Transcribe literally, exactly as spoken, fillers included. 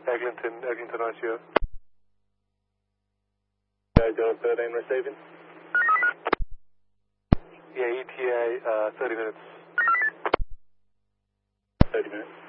Eglinton, Eglinton R C O. Uh, Delta nine receiving. Yeah, E T A, uh, thirty minutes. thirty minutes.